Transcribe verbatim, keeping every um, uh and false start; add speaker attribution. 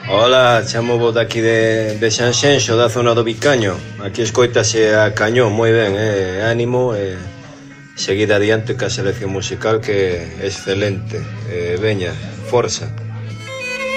Speaker 1: Hola, chamo vos daqui de, de Sanxenxo, da zona do Vicaño. Aquí escoitase a cañón, moi ben, eh? Ánimo, e eh, seguir adiante ca selección musical que é excelente. Eh, veña, forza.